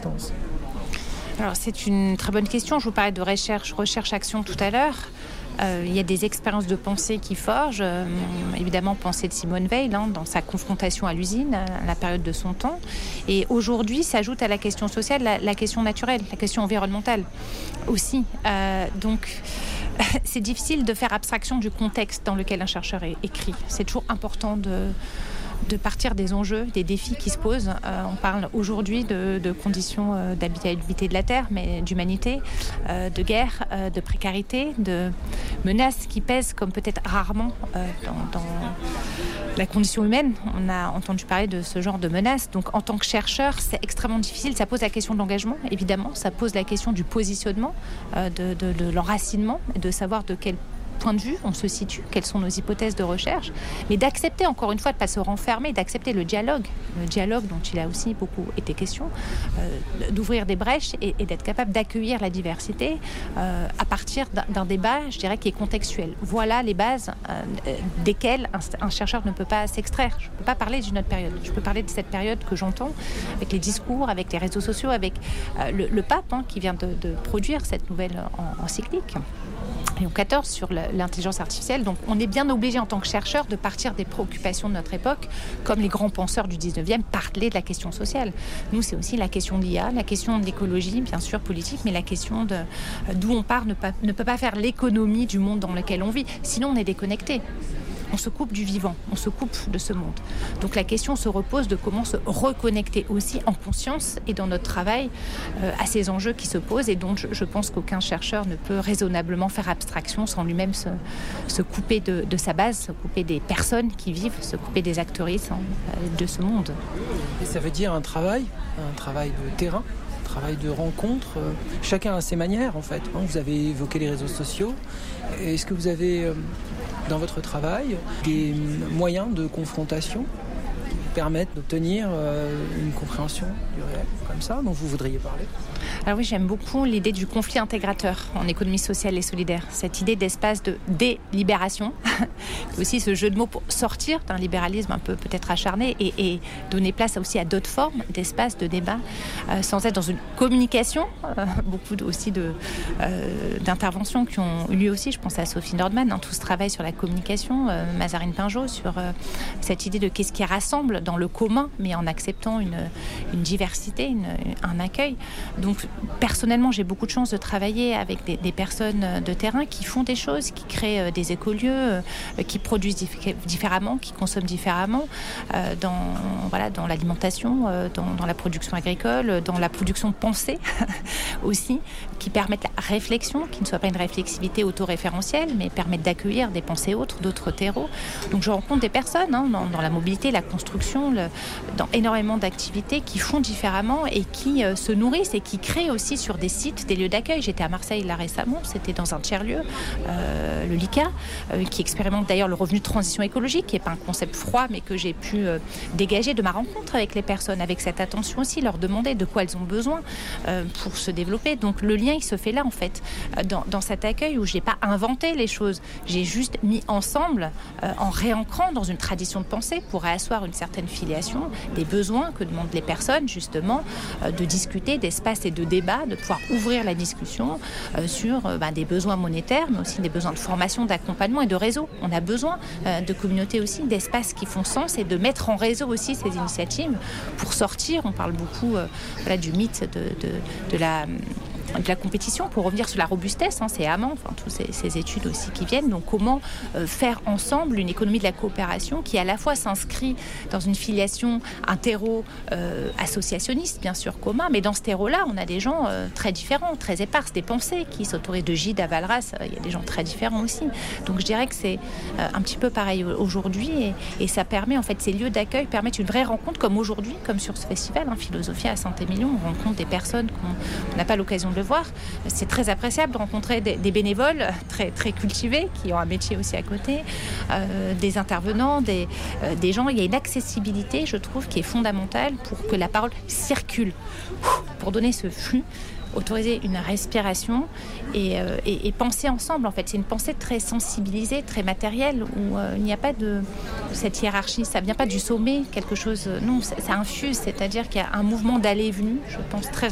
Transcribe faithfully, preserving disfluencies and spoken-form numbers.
existence ? Alors, c'est une très bonne question. Je vous parlais de recherche, recherche-action tout à l'heure. Euh, il y a des expériences de pensée qui forgent. Euh, évidemment, pensée de Simone Veil, hein, dans sa confrontation à l'usine, à la période de son temps. Et aujourd'hui, s'ajoute à la question sociale la, la question naturelle, la question environnementale aussi. Euh, donc, c'est difficile de faire abstraction du contexte dans lequel un chercheur est écrit. C'est toujours important de... de partir des enjeux, des défis qui se posent. Euh, on parle aujourd'hui de, de conditions euh, d'habitabilité de la Terre, mais d'humanité, euh, de guerre, euh, de précarité, de menaces qui pèsent comme peut-être rarement euh, dans, dans la condition humaine. On a entendu parler de ce genre de menaces. Donc en tant que chercheur, c'est extrêmement difficile. Ça pose la question de l'engagement, évidemment. Ça pose la question du positionnement, euh, de, de, de l'enracinement, de savoir de quel point de vue on se situe, quelles sont nos hypothèses de recherche, mais d'accepter encore une fois de ne pas se renfermer, d'accepter le dialogue, le dialogue dont il a aussi beaucoup été question, euh, d'ouvrir des brèches et, et d'être capable d'accueillir la diversité euh, à partir d'un, d'un débat, je dirais, qui est contextuel. Voilà les bases euh, desquelles un, un chercheur ne peut pas s'extraire. Je ne peux pas parler d'une autre période. Je peux parler de cette période que j'entends, avec les discours, avec les réseaux sociaux, avec euh, le, le pape hein, qui vient de, de produire cette nouvelle en, encyclique. Léon quatorze sur l'intelligence artificielle. Donc on est bien obligé en tant que chercheur de partir des préoccupations de notre époque, comme les grands penseurs du dix-neuvième parlaient de la question sociale. Nous, c'est aussi la question de l'I A, la question de l'écologie, bien sûr politique, mais la question de d'où on part ne, pas, ne peut pas faire l'économie du monde dans lequel on vit. Sinon, on est déconnecté. On se coupe du vivant, on se coupe de ce monde. Donc la question se repose de comment se reconnecter aussi en conscience et dans notre travail euh, à ces enjeux qui se posent et dont je, je pense qu'aucun chercheur ne peut raisonnablement faire abstraction sans lui-même se, se couper de, de sa base, se couper des personnes qui vivent, se couper des actrices hein, de ce monde. Et ça veut dire un travail, un travail de terrain, un travail de rencontre, euh, chacun à ses manières en fait. Hein, vous avez évoqué les réseaux sociaux. Est-ce que vous avez... Euh, dans votre travail, des moyens de confrontation qui permettent d'obtenir euh, une compréhension du réel, comme ça, dont vous voudriez parler ? Alors oui, j'aime beaucoup l'idée du conflit intégrateur en économie sociale et solidaire. Cette idée d'espace de délibération, aussi ce jeu de mots pour sortir d'un libéralisme un peu peut-être acharné et, et donner place aussi à d'autres formes d'espace de débat, euh, sans être dans une communication. Euh, beaucoup aussi de, euh, d'interventions qui ont eu lieu aussi, je pense à Sophie Nordman, dans tout ce travail sur la communication, euh, Mazarine Pinjot, sur euh, cette idée de qu'est-ce qui rassemble dans le commun, mais en acceptant une, une diversité, une, un accueil. Donc personnellement, j'ai beaucoup de chance de travailler avec des, des personnes de terrain qui font des choses, qui créent euh, des écolieux, euh, qui produisent dif- différemment, qui consomment différemment euh, dans, voilà, dans l'alimentation, euh, dans, dans la production agricole, dans la production de pensée aussi, qui permettent la réflexion, qui ne soit pas une réflexivité autoréférentielle, mais permettent d'accueillir des pensées autres, d'autres terreaux. Donc je rencontre des personnes hein, dans, dans la mobilité, la construction, le, dans énormément d'activités qui font différemment et qui euh, se nourrissent et qui créent aussi sur des sites, des lieux d'accueil. J'étais à Marseille là récemment, c'était dans un tiers-lieu, euh, le LICA, euh, qui expérimente d'ailleurs le revenu de transition écologique, qui n'est pas un concept froid, mais que j'ai pu euh, dégager de ma rencontre avec les personnes, avec cette attention aussi, leur demander de quoi elles ont besoin euh, pour se développer. Donc le lien, il se fait là, en fait, dans, dans cet accueil où je n'ai pas inventé les choses, j'ai juste mis ensemble, euh, en réancrant dans une tradition de pensée pour réasseoir une certaine filiation, des besoins que demandent les personnes, justement, euh, de discuter d'espace et de débat, de pouvoir ouvrir la discussion euh, sur euh, bah, des besoins monétaires, mais aussi des besoins de formation, d'accompagnement et de réseau. On a besoin euh, de communautés aussi, d'espaces qui font sens et de mettre en réseau aussi ces initiatives pour sortir. On parle beaucoup euh, voilà, du mythe de, de, de la... de la compétition, pour revenir sur la robustesse, hein, c'est Hamann, enfin, toutes ces, ces études aussi qui viennent. Donc comment euh, faire ensemble une économie de la coopération qui à la fois s'inscrit dans une filiation, un terreau euh, associationniste, bien sûr commun, mais dans ce terreau-là, on a des gens euh, très différents, très éparses, des pensées qui s'autorisent de Gide à Valras, il euh, y a des gens très différents aussi. Donc je dirais que c'est euh, un petit peu pareil aujourd'hui et, et ça permet, en fait, ces lieux d'accueil permettent une vraie rencontre comme aujourd'hui, comme sur ce festival, hein, Philosophia à Saint-Émilion, on rencontre des personnes qu'on n'a pas l'occasion de le voir. C'est très appréciable de rencontrer des, des bénévoles très, très cultivés qui ont un métier aussi à côté, euh, des intervenants, des, euh, des gens. Il y a une accessibilité, je trouve, qui est fondamentale pour que la parole circule, pour donner ce flux, autoriser une respiration et, euh, et, et penser ensemble. En fait, c'est une pensée très sensibilisée, très matérielle, où euh, il n'y a pas de cette hiérarchie. Ça ne vient pas du sommet, quelque chose. Non, ça, ça infuse, c'est-à-dire qu'il y a un mouvement d'aller et venue, je pense, très